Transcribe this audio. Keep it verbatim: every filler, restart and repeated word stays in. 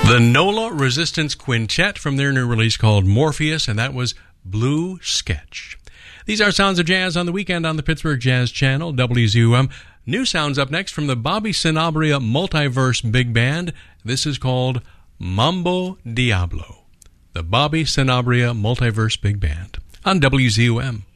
The NOLA Resistance Quintet from their new release called Morpheus, and that was Blue Sketch. These are Sounds of Jazz on the Weekend on the Pittsburgh Jazz Channel, W Z U M. New sounds up next from the Bobby Sanabria Multiverse Big Band. This is called Mambo Diablo. The Bobby Sanabria Multiverse Big Band on W Z U M.